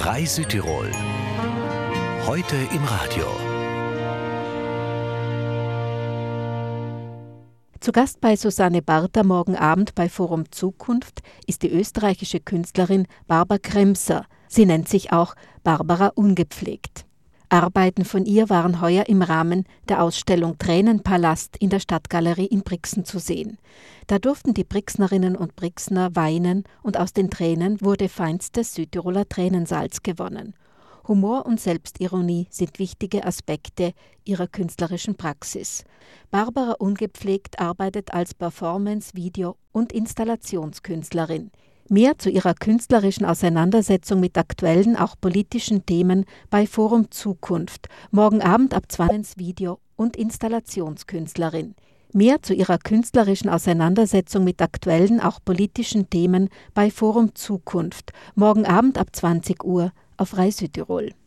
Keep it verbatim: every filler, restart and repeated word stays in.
Frei Südtirol. Heute im Radio. Zu Gast bei Susanne Barther morgen Abend bei Forum Zukunft ist die österreichische Künstlerin Barbara Kremser. Sie nennt sich auch Barbara Ungepflegt. Arbeiten von ihr waren heuer im Rahmen der Ausstellung Tränenpalast in der Stadtgalerie in Brixen zu sehen. Da durften die Brixnerinnen und Brixner weinen und aus den Tränen wurde feinstes Südtiroler Tränensalz gewonnen. Humor und Selbstironie sind wichtige Aspekte ihrer künstlerischen Praxis. Barbara Ungepflegt arbeitet als Performance-, Video- und Installationskünstlerin. Mehr zu ihrer künstlerischen Auseinandersetzung mit aktuellen, auch politischen Themen bei Forum Zukunft. Morgen Abend ab zwanzig Video- und Installationskünstlerin. Mehr zu ihrer künstlerischen Auseinandersetzung mit aktuellen, auch politischen Themen bei Forum Zukunft. Morgen Abend ab zwanzig Uhr auf Frei Südtirol.